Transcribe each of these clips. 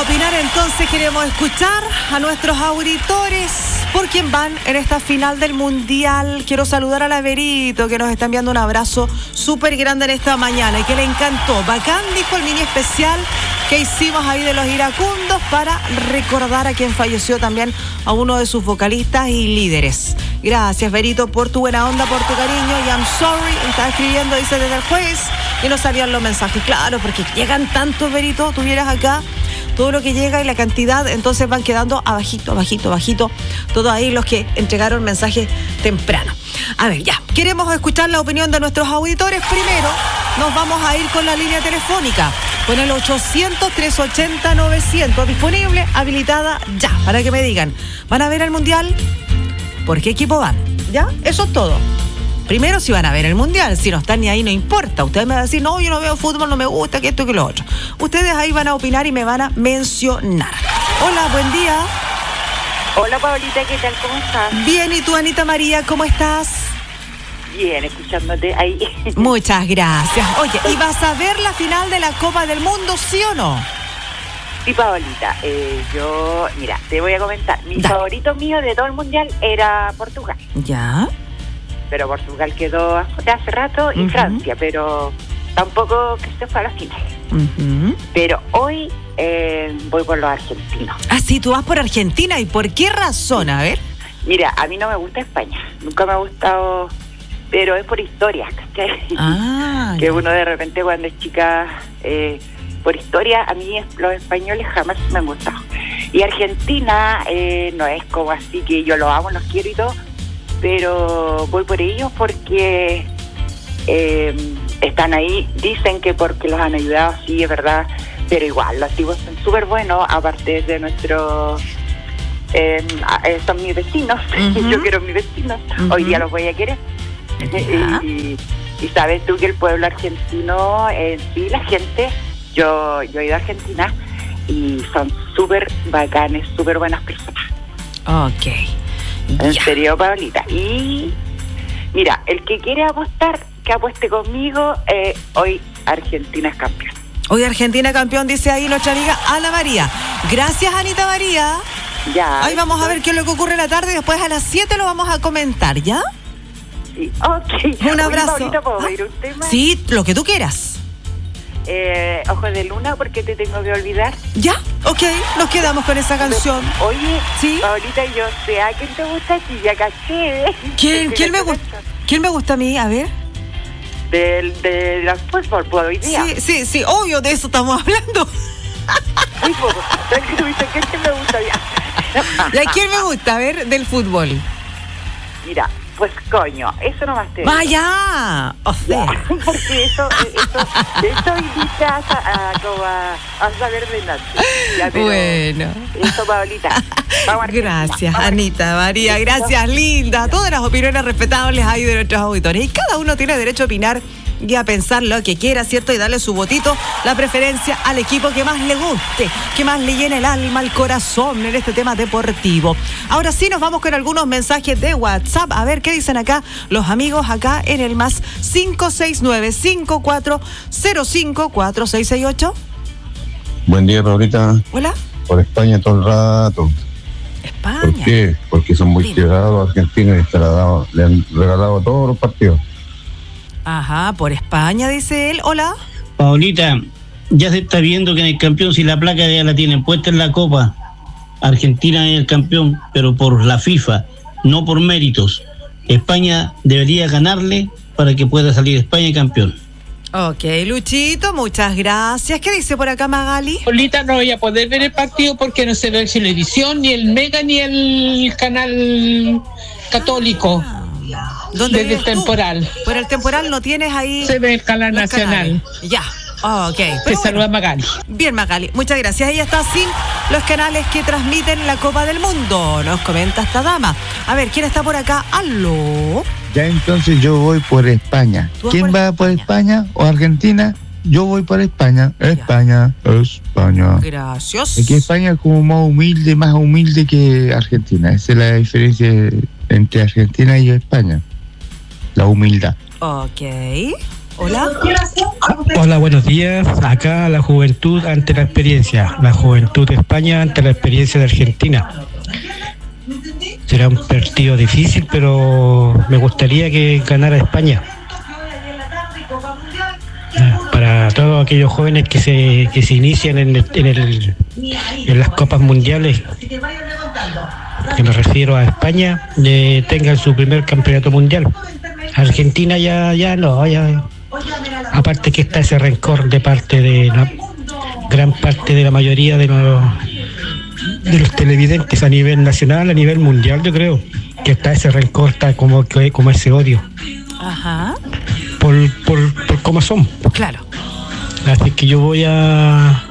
opinar, entonces queremos escuchar a nuestros auditores por quién van en esta final del Mundial. Quiero saludar a la Verito, que nos está enviando un abrazo súper grande en esta mañana y que le encantó. Bacán, dijo el mini especial que hicimos ahí de los iracundos para recordar a quien falleció también, a uno de sus vocalistas y líderes. Gracias, Verito, por tu buena onda, por tu cariño. Y I'm sorry, estaba escribiendo, dice, desde el jueves y no salían los mensajes. Claro, porque llegan tantos, Verito, tuvieras acá todo lo que llega y la cantidad, entonces van quedando abajito, todos ahí los que entregaron mensajes temprano. A ver, ya, queremos escuchar la opinión de nuestros auditores. Primero, nos vamos a ir con la línea telefónica, con el 800-380-900, disponible, habilitada ya, para que me digan, ¿van a ver el Mundial? ¿Por qué equipo van? ¿Ya? Eso es todo. Primero, si van a ver el Mundial, si no están ni ahí, no importa. Ustedes me van a decir, no, yo no veo fútbol, no me gusta, que esto, que lo otro. Ustedes ahí van a opinar y me van a mencionar. Hola, buen día. Hola, Paulita, ¿qué tal? ¿Cómo estás? Bien, ¿y tú, Anita María, cómo estás? Bien, escuchándote ahí. Muchas gracias. Oye, ¿y vas a ver la final de la Copa del Mundo, sí o no? Sí, Paulita, yo, mira, te voy a comentar. Mi favorito mío de todo el Mundial era Portugal. ¿Ya? Pero Portugal quedó hace rato y Francia, pero tampoco que se fue a la final. Pero hoy voy por los argentinos. Ah, sí, tú vas por Argentina. ¿Y por qué razón? A ver. Mira, a mí no me gusta España. Nunca me ha gustado, pero es por historia, ¿cachai? Que uno de repente cuando es chica, por historia, a mí los españoles jamás me han gustado. Y Argentina no es como así que yo los amo, los quiero y todo, pero voy por ellos porque están ahí, dicen que porque los han ayudado, sí, es verdad, pero igual, los tipos son súper buenos, aparte de nuestros, son mis vecinos, yo quiero mis vecinos, hoy día los voy a querer. y sabes tú que el pueblo argentino, sí, la gente, yo he ido a Argentina y son súper bacanes, súper buenas personas. Ok. En serio, Paulita. Y mira, el que quiere apostar, que apueste conmigo. Hoy Argentina es campeón. Hoy Argentina campeón, dice ahí nuestra amiga Ana María. Gracias, Anita María. Ya. Ahí vamos a ver qué es lo que ocurre en la tarde. Después a las 7 lo vamos a comentar, ¿ya? Sí, ok. Un abrazo. Paulita, ¿puedo oír un tema? Sí, lo que tú quieras. Ojo de Luna, porque te tengo que olvidar. Ya, ok, nos quedamos con esa canción. Oye, ¿sí? Paulita, yo sé a quién te gusta, sí, ya caché. ¿Quién me gusta? ¿Quién me gusta a mí? A ver. De la fútbol, ¿puedo hoy día? Sí, obvio, de eso estamos hablando. Muy poco. ¿Quién me gusta ya? ¿Y a quién me gusta? A ver, del fútbol. Mira, pues coño, eso nomás te digo. ¡Vaya! O sea. Porque eso invita a saber de noche. Ya, bueno. Eso, Paulita. Vamos, gracias, Anita María. Gracias, linda. Todas las opiniones respetables hay de nuestros auditores. Y cada uno tiene derecho a opinar y a pensar lo que quiera, ¿cierto? Y darle su votito, la preferencia al equipo que más le guste, que más le llene el alma, el corazón en este tema deportivo. Ahora sí, nos vamos con algunos mensajes de WhatsApp. A ver, ¿qué dicen acá los amigos acá en el más 569-5405-4668? Buen día, Paulita. Hola. Por España todo el rato. España. ¿Por qué? Porque son muy llegados argentinos y le han regalado todos los partidos. Ajá, por España, dice él. Hola. Paulita, ya se está viendo que en el campeón, si la placa ya la tienen puesta en la Copa, Argentina es el campeón, pero por la FIFA, no por méritos. España debería ganarle para que pueda salir España campeón. Ok, Luchito, muchas gracias. ¿Qué dice por acá Magali? Paulita, no voy a poder ver el partido porque no se ve en televisión, ni el Mega, ni el canal católico. ¿Dónde desde el temporal? Por el temporal no tienes ahí. Se ve el canal nacional. Ya, ok. Te saluda Magali. Bien, Magali, muchas gracias. Ella está sin los canales que transmiten la Copa del Mundo. Nos comenta esta dama. A ver, ¿quién está por acá? ¡Aló! Ya, entonces yo voy por España. ¿Quién va por España o Argentina? Yo voy por España. España. Gracias. Es que España es como más humilde que Argentina. Esa es la diferencia entre Argentina y España. La humildad. Ok. Hola. Hola, buenos días. Acá la juventud ante la experiencia. La juventud de España ante la experiencia de Argentina. Será un partido difícil, pero me gustaría que ganara España. Para todos aquellos jóvenes que se inician en las copas mundiales, que me refiero a España, tengan su primer campeonato mundial. Argentina ya no. Aparte que está ese rencor de parte de la gran parte de la mayoría de los televidentes a nivel nacional, a nivel mundial, yo creo que está ese rencor, está como ese odio. Ajá. Por cómo son. Claro. Así que yo voy a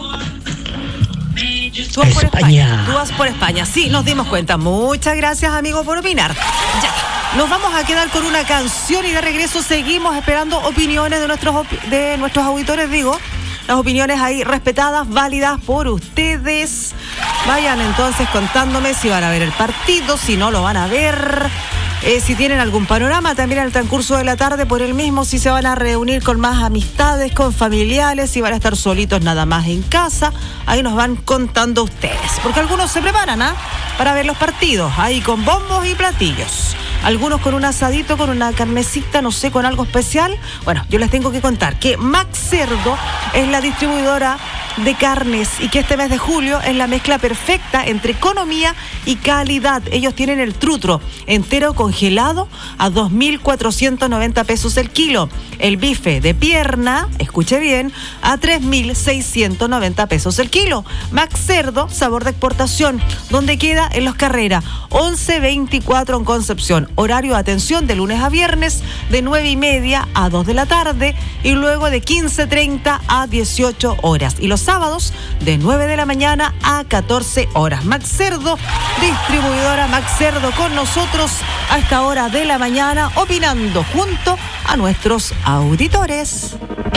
Tú vas por España. España. Tú vas por España. Sí, nos dimos cuenta. Muchas gracias, amigo, por opinar. Ya. Nos vamos a quedar con una canción y de regreso seguimos esperando opiniones de nuestros auditores, digo. Las opiniones ahí respetadas, válidas por ustedes. Vayan entonces contándome si van a ver el partido, si no lo van a ver. Si tienen algún panorama también en el transcurso de la tarde por el mismo, si se van a reunir con más amistades, con familiares, si van a estar solitos nada más en casa, ahí nos van contando ustedes, porque algunos se preparan para ver los partidos, ahí con bombos y platillos, algunos con un asadito, con una carnecita, no sé, con algo especial. Bueno, yo les tengo que contar que Max Cerdo es la distribuidora de carnes y que este mes de julio es la mezcla perfecta entre economía y calidad. Ellos tienen el trutro entero congelado a 2.490 pesos el kilo. El bife de pierna, escuche bien, a 3.690 pesos el kilo. Max Cerdo, sabor de exportación, donde queda en Los Carrera, 1124 en Concepción. Horario de atención de lunes a viernes de 9:30 a 2 de la tarde y luego de 15:30 a 18 horas. Y los sábados de 9 de la mañana a 14 horas. Max Cerdo, distribuidora Max Cerdo con nosotros a esta hora de la mañana, opinando junto a nuestros auditores.